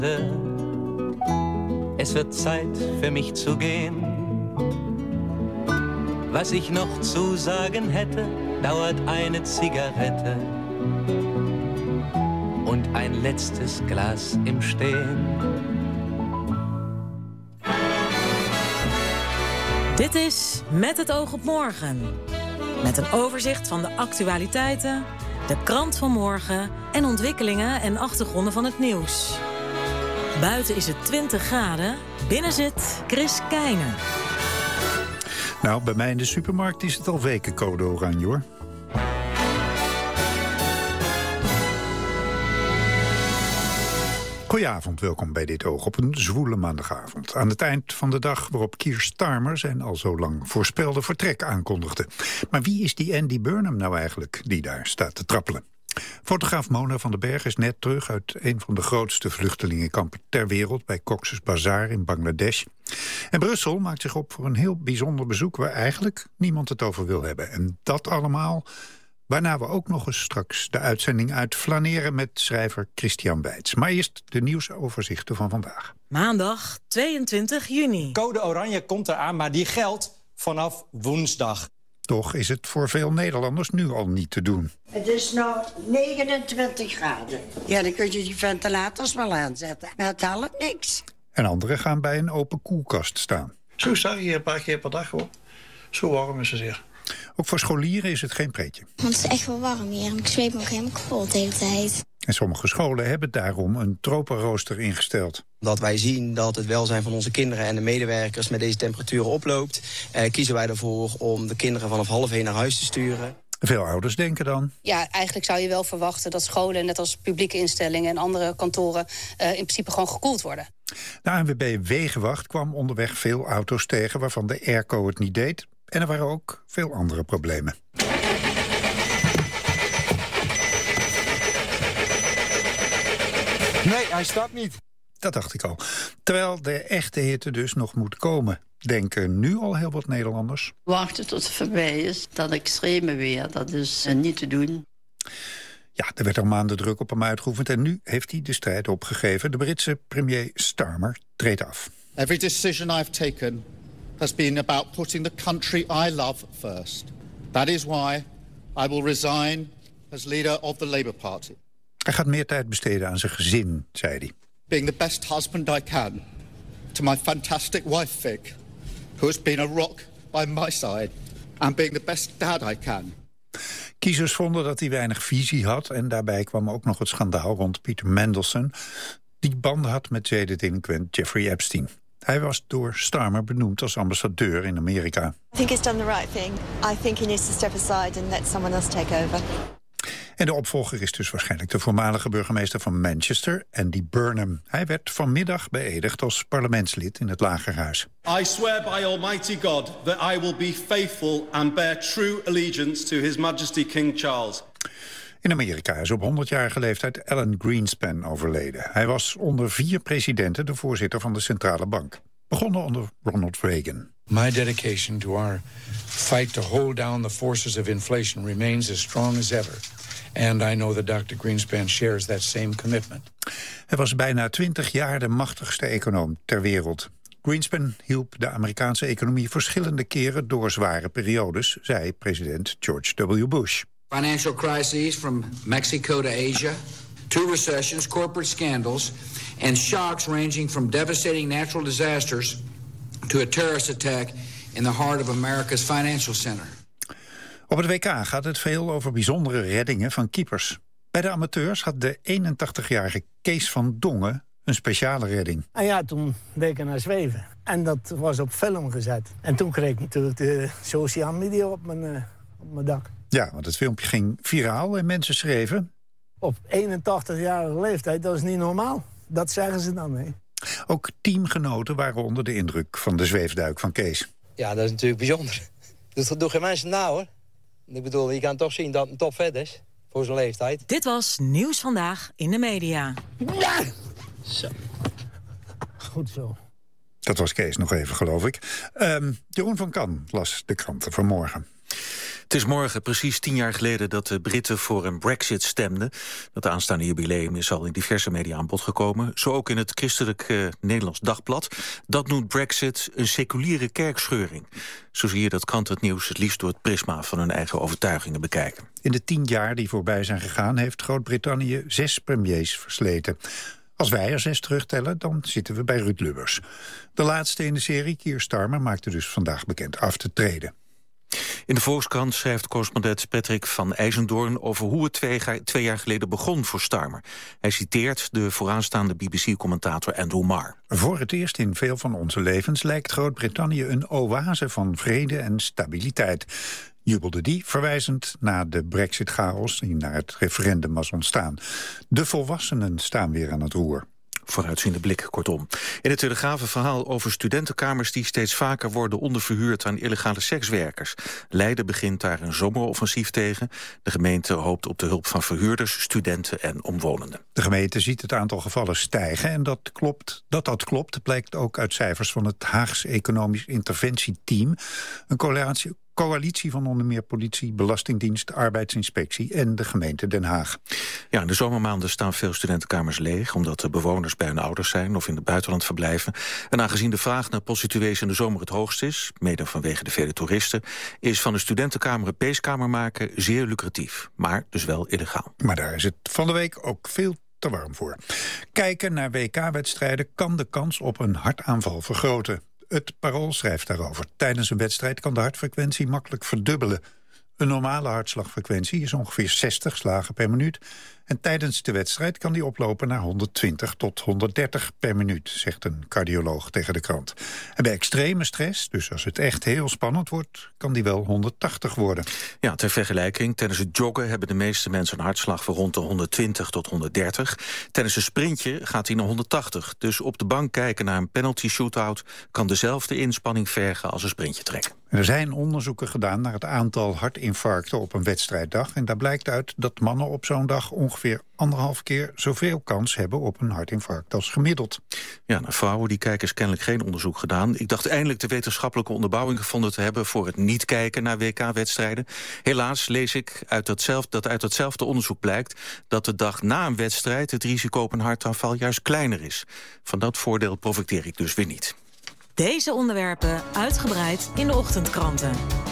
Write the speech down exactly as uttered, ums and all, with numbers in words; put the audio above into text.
Es wird Zeit für mich zu gehen. Was ich noch zu sagen hätte, dauert eine Zigarette und ein letztes Glas im Stehen. Dit is Met het oog op morgen. Met een overzicht van de actualiteiten, de krant van morgen en ontwikkelingen en achtergronden van het nieuws. Buiten is het twintig graden, binnen zit Chris Keijnen. Nou, bij mij in de supermarkt is het al weken code oranje, hoor. Goedenavond, welkom bij Dit Oog op een zwoele maandagavond. Aan het eind van de dag waarop Keir Starmer zijn al zo lang voorspelde vertrek aankondigde. Maar wie is die Andy Burnham nou eigenlijk, die daar staat te trappelen? Fotograaf Mona van den Berg is net terug uit een van de grootste vluchtelingenkampen ter wereld, bij Cox's Bazar in Bangladesh. En Brussel maakt zich op voor een heel bijzonder bezoek waar eigenlijk niemand het over wil hebben. En dat allemaal, waarna we ook nog eens straks de uitzending uit flaneren met schrijver Christian Weitz. Maar eerst de nieuwsoverzichten van vandaag. Maandag tweeëntwintig juni. Code oranje komt eraan, maar die geldt vanaf woensdag. Toch is het voor veel Nederlanders nu al niet te doen. Het is nu negenentwintig graden. Ja, dan kun je die ventilators wel aanzetten. Maar het helpt niks. En anderen gaan bij een open koelkast staan. Zo sta je hier een paar keer per dag, hoor. Zo warm is het hier. Ook voor scholieren is het geen pretje. Want het is echt wel warm hier en ik zweet me ook helemaal kapot de hele tijd. En sommige scholen hebben daarom een tropenrooster ingesteld. Dat wij zien dat het welzijn van onze kinderen en de medewerkers met deze temperaturen oploopt, eh, kiezen wij ervoor om de kinderen vanaf half één naar huis te sturen. Veel ouders denken dan: ja, eigenlijk zou je wel verwachten dat scholen, net als publieke instellingen en andere kantoren, uh, in principe gewoon gekoeld worden. De A N W B Wegenwacht kwam onderweg veel auto's tegen waarvan de airco het niet deed. En er waren ook veel andere problemen. Nee, hij staat niet. Dat dacht ik al. Terwijl de echte hitte dus nog moet komen, denken nu al heel wat Nederlanders. Wachten tot het voorbij is, dat extreme weer, dat is uh, niet te doen. Ja, er werd al maanden druk op hem uitgeoefend en nu heeft hij de strijd opgegeven. De Britse premier Starmer treedt af. Every decision I've taken has been about putting the country I love first. That is why I will resign as leader of the Labour Party. Hij gaat meer tijd besteden aan zijn gezin, zei hij. Being the best husband I can to my fantastic wife Vic, who has been a rock by my side, and being the best dad I can. Kiezers vonden dat hij weinig visie had en daarbij kwam ook nog het schandaal rond Peter Mandelson, die banden had met zedendelinquent Jeffrey Epstein. Hij was door Starmer benoemd als ambassadeur in Amerika. I think he's done the right thing. I think he needs to step aside and let someone else take over. En de opvolger is dus waarschijnlijk de voormalige burgemeester van Manchester, Andy Burnham. Hij werd vanmiddag beëdigd als parlementslid in het Lagerhuis. I swear by Almighty God that I will be faithful and bear true allegiance to His Majesty King Charles. In Amerika is op honderdjarige leeftijd Alan Greenspan overleden. Hij was onder vier presidenten de voorzitter van de centrale bank. Begonnen onder Ronald Reagan. My dedication to our fight to hold down the forces of inflation remains as strong as ever. And I know that doctor Greenspan shares that same commitment. Hij was bijna twintig jaar de machtigste econoom ter wereld. Greenspan hielp de Amerikaanse economie verschillende keren door zware periodes, zei president George W. Bush. Financial crises from Mexico to Asia, two recessions, corporate scandals, and shocks ranging from devastating natural disasters to a terrorist attack in the heart of America's financial center. Op het W K gaat het veel over bijzondere reddingen van keepers. Bij de amateurs had de eenentachtigjarige Kees van Dongen een speciale redding. En ja, toen deed ik naar zweven. En dat was op film gezet. En toen kreeg ik natuurlijk de social media op mijn, uh, op mijn dak. Ja, want het filmpje ging viraal en mensen schreven: op eenentachtigjarige leeftijd, dat is niet normaal. Dat zeggen ze dan, hè. Ook teamgenoten waren onder de indruk van de zweefduik van Kees. Ja, dat is natuurlijk bijzonder. Dat doet geen mensen nou, hoor. Ik bedoel, je kan toch zien dat het een topvet is voor zijn leeftijd. Dit was Nieuws Vandaag in de Media. Ja! Zo. Goed zo. Dat was Kees nog even, geloof ik. Um, Jeroen van Kan las de kranten vanmorgen. Het is morgen precies tien jaar geleden dat de Britten voor een Brexit stemden. Dat aanstaande jubileum is al in diverse media aan bod gekomen. Zo ook in het christelijk uh, Nederlands Dagblad. Dat noemt Brexit een seculiere kerkscheuring. Zo zie je dat kranten het nieuws het liefst door het prisma van hun eigen overtuigingen bekijken. In de tien jaar die voorbij zijn gegaan heeft Groot-Brittannië zes premiers versleten. Als wij er zes terugtellen, dan zitten we bij Ruud Lubbers. De laatste in de serie, Keir Starmer, maakte dus vandaag bekend af te treden. In de Volkskrant schrijft correspondent Patrick van IJzendoorn over hoe het twee, twee jaar geleden begon voor Starmer. Hij citeert de vooraanstaande B B C-commentator Andrew Marr. Voor het eerst in veel van onze levens lijkt Groot-Brittannië een oase van vrede en stabiliteit. Jubelde die, verwijzend naar de brexit-chaos die naar het referendum was ontstaan. De volwassenen staan weer aan het roer. Vooruitziende blik, kortom. In het Telegraaf een verhaal over studentenkamers die steeds vaker worden onderverhuurd aan illegale sekswerkers. Leiden begint daar een zomeroffensief tegen. De gemeente hoopt op de hulp van verhuurders, studenten en omwonenden. De gemeente ziet het aantal gevallen stijgen en dat klopt. Dat dat klopt blijkt ook uit cijfers van het Haags Economisch Interventieteam. Een coalitie Coalitie van onder meer politie, belastingdienst, arbeidsinspectie en de gemeente Den Haag. Ja, in de zomermaanden staan veel studentenkamers leeg, omdat de bewoners bij hun ouders zijn of in het buitenland verblijven. En aangezien de vraag naar prostituees in de zomer het hoogst is, mede vanwege de vele toeristen, is van de studentenkamer een peeskamer maken zeer lucratief, maar dus wel illegaal. Maar daar is het van de week ook veel te warm voor. Kijken naar W K-wedstrijden kan de kans op een hartaanval vergroten. Het Parool schrijft daarover. Tijdens een wedstrijd kan de hartfrequentie makkelijk verdubbelen. Een normale hartslagfrequentie is ongeveer zestig slagen per minuut. En tijdens de wedstrijd kan die oplopen naar honderdtwintig tot honderddertig per minuut, zegt een cardioloog tegen de krant. En bij extreme stress, dus als het echt heel spannend wordt, kan die wel honderdtachtig worden. Ja, ter vergelijking, tijdens het joggen hebben de meeste mensen een hartslag van rond de honderdtwintig tot honderddertig. Tijdens een sprintje gaat hij naar honderdtachtig. Dus op de bank kijken naar een penalty shootout kan dezelfde inspanning vergen als een sprintje trekken. Er zijn onderzoeken gedaan naar het aantal hartinfarcten op een wedstrijddag. En daar blijkt uit dat mannen op zo'n dag ongeveer anderhalf keer zoveel kans hebben op een hartinfarct als gemiddeld. Ja, naar vrouwen die kijken is kennelijk geen onderzoek gedaan. Ik dacht eindelijk de wetenschappelijke onderbouwing gevonden te hebben voor het niet kijken naar W K-wedstrijden. Helaas lees ik uit datzelfde, dat uit datzelfde onderzoek blijkt dat de dag na een wedstrijd het risico op een hartaanval juist kleiner is. Van dat voordeel profiteer ik dus weer niet. Deze onderwerpen uitgebreid in de ochtendkranten.